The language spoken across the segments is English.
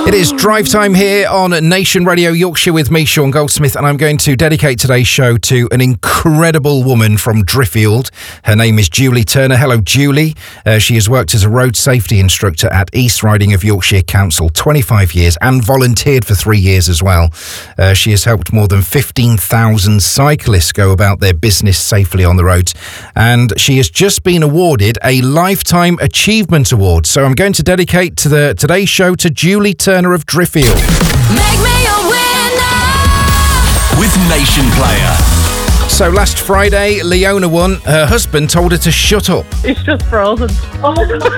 It is drive time here on Nation Radio Yorkshire with me, Sean Goldsmith, and I'm going to dedicate today's show to an incredible woman from Driffield. Her name is Julie Turner. Hello, Julie. She has worked as a road safety instructor at East Riding of Yorkshire Council, 25 years, and volunteered for 3 years as well. She has helped more than 15,000 cyclists go about their business safely on the roads, and she has just been awarded a Lifetime Achievement Award. So I'm going to dedicate today's show to Julie Turner of Driffield. Make me a winner with Nation Player. So last Friday, Leona won. Her husband told her to shut up. It's just frozen. Oh,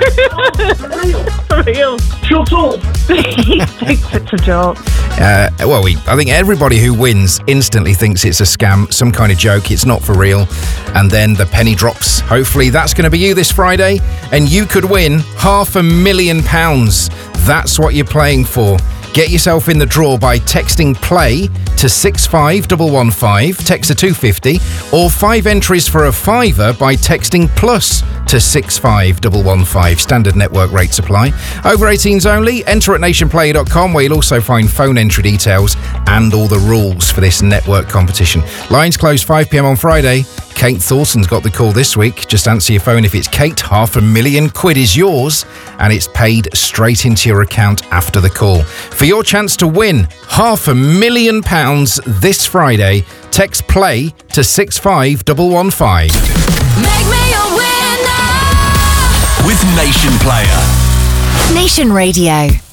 For real. shut up! He thinks it's a joke. I think everybody who wins instantly thinks it's a scam, some kind of joke, it's not for real. And then the penny drops. Hopefully that's going to be you this Friday, and you could win £500,000. That's what you're playing for. Get yourself in the draw by texting PLAY to 65115, text to 250, or 5 entries for a fiver by texting PLUS to 65115. Standard network rates apply. Over 18s only. Enter at nationplayer.com, where you'll also find phone entry details and all the rules for this network competition. Lines close 5 p.m. on Friday. Kate Thorson's got the call this week. Just answer your phone if it's Kate. £500,000 is yours, and it's paid straight into your account after the call. For your chance to win £500,000 this Friday, text PLAY to 65115. Make me a winner With Nation Player. Nation Radio.